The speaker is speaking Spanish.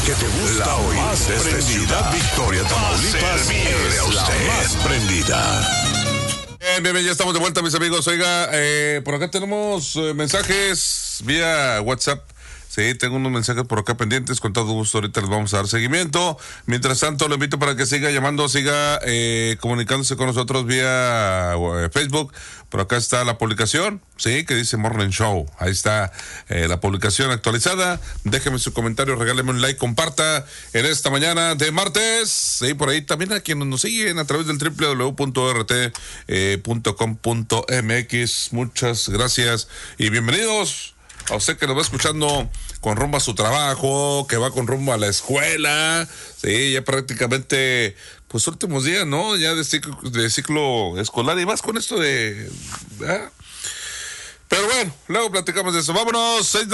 que te gusta oír desde Ciudad Victoria, Tamaulipas, es la más prendida. Bien, ya estamos de vuelta, mis amigos. Oiga, por acá tenemos mensajes vía WhatsApp. Sí, tengo unos mensajes por acá pendientes, con todo gusto ahorita les vamos a dar seguimiento. Mientras tanto, lo invito para que siga llamando, siga comunicándose con nosotros vía Facebook. Por acá está la publicación, sí, que dice Morning Show. Ahí está la publicación actualizada. Déjeme su comentario, regáleme un like, comparta en esta mañana de martes. Sí, por ahí también a quienes nos siguen a través del www.rt.com.mx. Muchas gracias y bienvenidos a usted que nos va escuchando con rumbo a su trabajo, que va con rumbo a la escuela. Sí, ya prácticamente, pues últimos días, ¿no? Ya de ciclo escolar y más con esto de... Pero bueno, luego platicamos de eso. Vámonos, 6